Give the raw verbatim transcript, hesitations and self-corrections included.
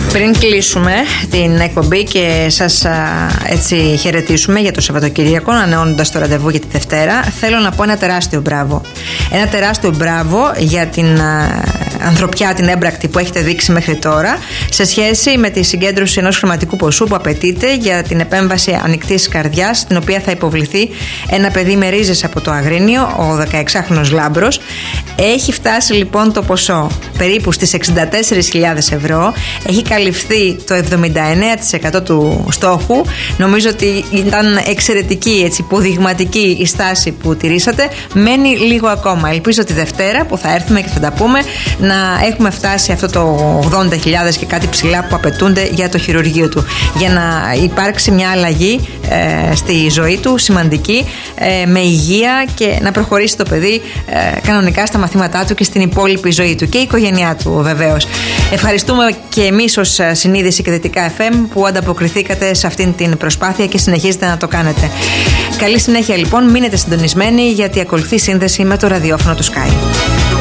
Πριν κλείσουμε την εκπομπή και σας α, έτσι χαιρετήσουμε για το Σαββατοκύριακο, ανανεώνοντας το ραντεβού για τη Δευτέρα, θέλω να πω ένα τεράστιο μπράβο. Ένα τεράστιο μπράβο για την α, ανθρωπιά, την έμπρακτη που έχετε δείξει μέχρι τώρα, σε σχέση με τη συγκέντρωση ενός χρηματικού ποσού που απαιτείται για την επέμβαση ανοιχτής καρδιάς, στην οποία θα υποβληθεί ένα παιδί με ρίζες από το Αγρίνιο, ο δεκαεξάχρονος Λάμπρος. Έχει φτάσει λοιπόν το ποσό περίπου στις εξήντα τέσσερις χιλιάδες ευρώ. Έχει καλυφθεί το εβδομήντα εννέα τοις εκατό του στόχου. Νομίζω ότι ήταν εξαιρετική, έτσι, υποδειγματική η στάση που τηρήσατε. Μένει λίγο ακόμα. Ελπίζω τη Δευτέρα που θα έρθουμε και θα τα πούμε να έχουμε φτάσει αυτό το ογδόντα χιλιάδες και κάτι ψηλά που απαιτούνται για το χειρουργείο του, για να υπάρξει μια αλλαγή ε, στη ζωή του σημαντική, ε, με υγεία, και να προχωρήσει το παιδί ε, κανονικά στα μαθήματά του και στην υπόλοιπη ζωή του και η οικογένειά του βεβαίως. Ευχαριστούμε και εμείς ως Συνείδηση και Δυτικά εφ εμ που ανταποκριθήκατε σε αυτήν την προσπάθεια και συνεχίζετε να το κάνετε. Καλή συνέχεια λοιπόν, μείνετε συντονισμένοι γιατί ακολουθεί σύνδεση με το ραδιόφωνο του Sky.